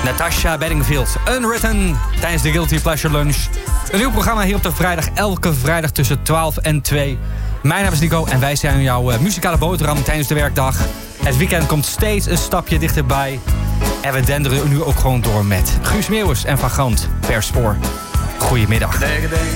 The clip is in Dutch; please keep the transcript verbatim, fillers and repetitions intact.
Natasha Bedingfield, Unwritten, tijdens de Guilty Pleasure Lunch. Een nieuw programma hier op de vrijdag, elke vrijdag tussen twaalf en twee. Mijn naam is Nico en wij zijn jouw uh, muzikale boterham tijdens de werkdag. Het weekend komt steeds een stapje dichterbij. En we denderen nu ook gewoon door met Guus Meeuwis en Van Gant per spoor. Goedemiddag.